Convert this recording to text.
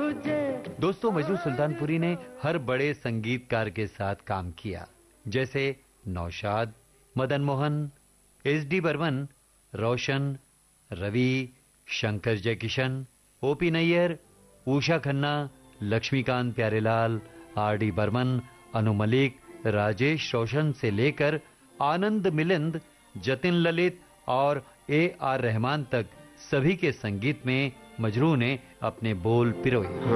दोस्तों, मजरू सुल्तानपुरी ने हर बड़े संगीतकार के साथ काम किया, जैसे नौशाद, मदन मोहन, एस.डी. बर्मन, रोशन, रवि, शंकर जयकिशन, ओ.पी. नैयर, उषा खन्ना, लक्ष्मीकांत प्यारेलाल, आर.डी. बर्मन, अनु मलिक, राजेश रोशन से लेकर आनंद मिलिंद, जतिन ललित और ए.आर. रहमान तक सभी के संगीत में मजरू ने अपने बोल पिरोए।